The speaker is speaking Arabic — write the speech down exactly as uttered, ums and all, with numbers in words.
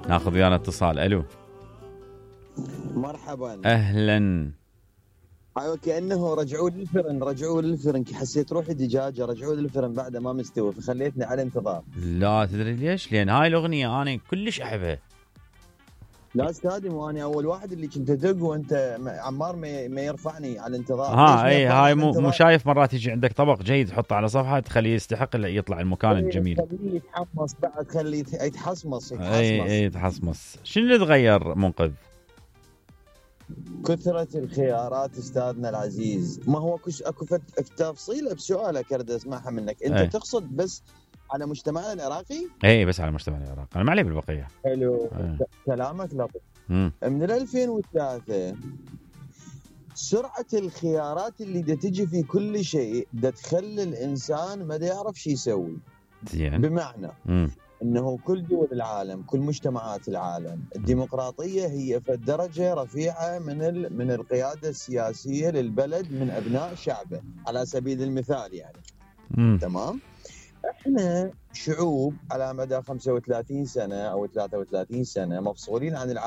ناخذ ويانا اتصال. الو مرحبا. اهلا. ايوه كانه رجعوا للفرن رجعوا للفرن حسيت روحي دجاجه رجعوا للفرن بعد ما مستوي فخليتني على انتظار. لا تدري ليش؟ لان هاي الاغنيه انا كلش احبها. لا استاذي مو انا اول واحد اللي كنت ادق وانت عمار ما, ما يرفعني على الانتظار. ها اي هاي مو مو شايف مرات يجي عندك طبق جيد تحطه على صفحه تخليه يستحق يطلع المكان الجميل. خليه يتحمص بعد خليه يتحصمص يتحصمص اي اي يتحصمص. شنو اللي تغير منقذ؟ كثرة الخيارات استاذنا العزيز. ما هو كش اكو تفصيله بسؤالك اريد اسمعها منك. انت أي. تقصد بس على مجتمعنا العراقي؟ اي بس على مجتمع العراق، انا ما علي بالبقيه. حلو. أي. كلامك لطيف. من ألفين وثلاثة سرعة الخيارات اللي دا تجي في كل شيء دا تخلي الإنسان ما دا يعرف شي يسوي. زين. بمعنى مم. أنه كل دول العالم كل مجتمعات العالم الديمقراطية هي في درجة رفيعة من من القيادة السياسية للبلد من أبناء شعبه على سبيل المثال يعني. مم. تمام. احنا شعوب على مدى خمسة وثلاثين سنة أو ثلاثة وثلاثين سنة مفصولين عن العالم